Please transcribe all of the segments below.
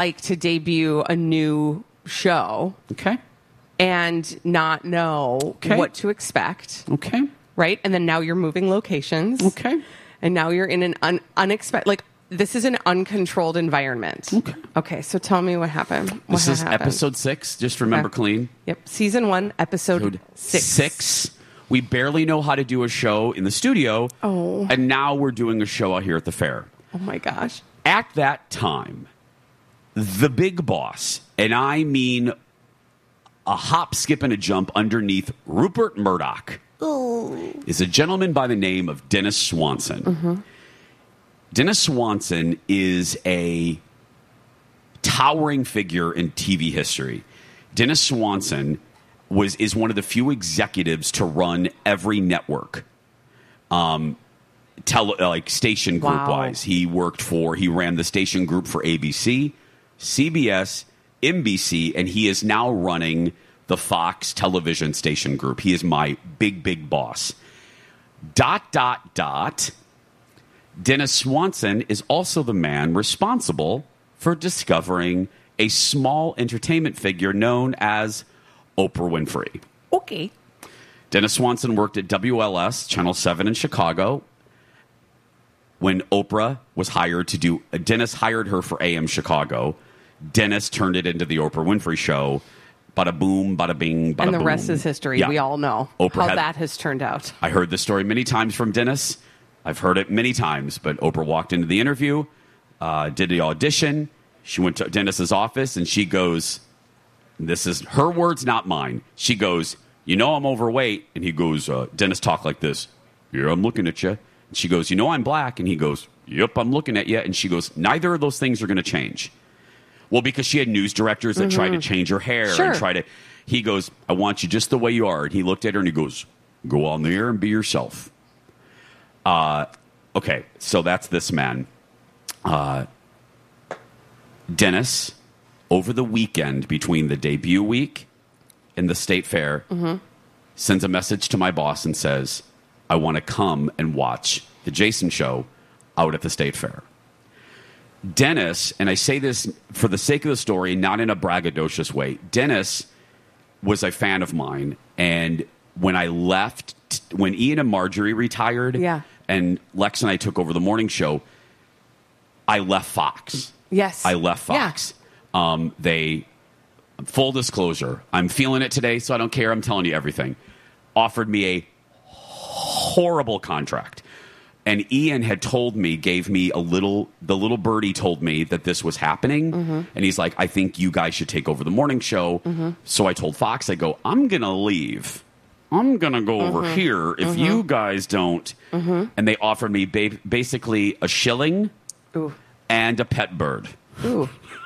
like to debut a new show Okay. and not know Okay. what to expect. Okay. Right? And then now you're moving locations. Okay. And now you're in an unexpected, like, this is an uncontrolled environment. Okay, so tell me what happened. This is episode 6. Just remember, Colleen. Yep. Season 1, episode 6. 6. We barely know how to do a show in the studio. Oh. And now we're doing a show out here at the fair. Oh my gosh. At that time, the big boss, and I mean a hop, skip, and a jump underneath Rupert Murdoch, is a gentleman by the name of Dennis Swanson. Mm-hmm. Dennis Swanson is a towering figure in TV history. Dennis Swanson is one of the few executives to run every network, station group wise. He ran the station group for ABC, CBS, NBC, and he is now running the Fox television station group. He is my big boss. ... Dennis Swanson is also the man responsible for discovering a small entertainment figure known as Oprah Winfrey. Okay. Dennis Swanson worked at WLS, Channel 7 in Chicago. When Oprah was hired to do... Dennis hired her for AM Chicago. Dennis turned it into the Oprah Winfrey Show. Bada boom, bada bing, bada boom. And the rest is history. Yeah. We all know Oprah how that has turned out. I heard this story many times from Dennis. I've heard it many times, but Oprah walked into the interview, did the audition. She went to Dennis's office, and she goes, this is her words, not mine. She goes, you know I'm overweight. And he goes, Dennis talked like this. Yeah, I'm looking at you. And she goes, you know I'm black. And he goes, yep, I'm looking at you. And she goes, neither of those things are going to change. Well, because she had news directors that tried to change her hair and try to... He goes, I want you just the way you are. And he looked at her and he goes, go on the air and be yourself. Okay, so that's this man. Dennis, over the weekend between the debut week and the state fair, sends a message to my boss and says, I want to come and watch the Jason show out at the state fair. Dennis, and I say this for the sake of the story, not in a braggadocious way, Dennis was a fan of mine, and when I left, when Ian and Marjorie retired, and Lex and I took over the morning show, I left Fox. Yes. I left Fox. Yeah. Full disclosure, I'm feeling it today, so I don't care. I'm telling you everything. Offered me a horrible contract. And Ian had told me, the little birdie told me that this was happening. And he's like, I think you guys should take over the morning show. So I told Fox, I go, I'm going to leave. I'm going to go over here if you guys don't. And they offered me basically a shilling and a pet bird. Ooh.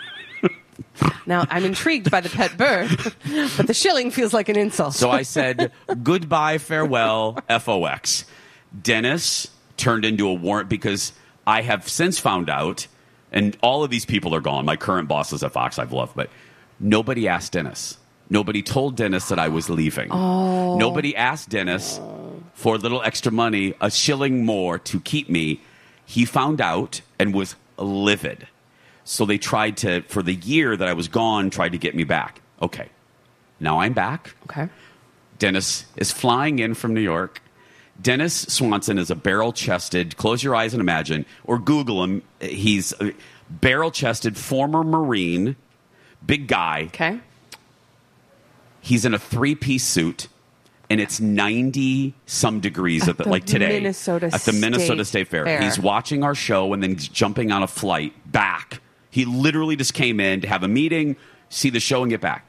Now, I'm intrigued by the pet bird, but the shilling feels like an insult. So I said, goodbye, farewell, FOX. Dennis turned into a warrant because I have since found out, and all of these people are gone. My current bosses at Fox I've loved, but nobody asked Dennis. Nobody told Dennis that I was leaving. Oh. Nobody asked Dennis for a little extra money, a shilling more to keep me. He found out and was livid. So they tried to, for the year that I was gone, tried to get me back. Okay. Now I'm back. Okay. Dennis is flying in from New York. Dennis Swanson is a barrel-chested, close your eyes and imagine, or Google him. He's a barrel-chested former Marine, big guy. Okay. He's in a three-piece suit, and it's 90-some degrees at like today. Minnesota at the Minnesota State Fair. He's watching our show and then jumping on a flight back. He literally just came in to have a meeting, see the show, and get back.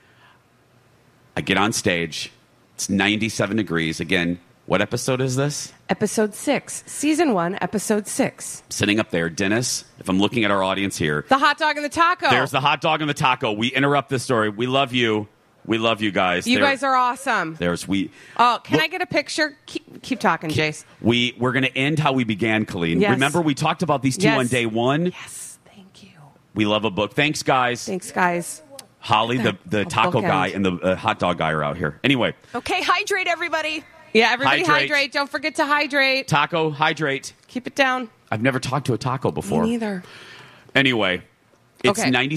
I get on stage. It's 97 degrees. Again, what episode is this? Episode 6. Season 1, episode 6. Sitting up there, Dennis, if I'm looking at our audience here. The hot dog and the taco. There's the hot dog and the taco. We interrupt this story. We love you. We love you guys. You guys are awesome. Oh, can I get a picture? Keep talking, Jace. We're going to end how we began, Colleen. Yes. Remember, we talked about these two on day one? Yes, thank you. We love a book. Thanks, guys. Thanks, guys. Holly, the taco guy, and the hot dog guy are out here. Anyway. Okay, hydrate, everybody. Yeah, everybody hydrate. Don't forget to hydrate. Taco, hydrate. Keep it down. I've never talked to a taco before. Me neither. Anyway, It's Okay.